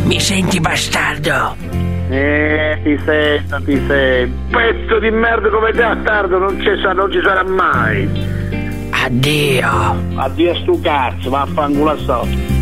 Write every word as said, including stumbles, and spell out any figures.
Mi senti, bastardo? Eh, ti sento, ti sento. Pezzo di merda come te, bastardo, non ci sarà, non ci sarà mai. Addio. Addio stu cazzo, vaffanculo a sotto.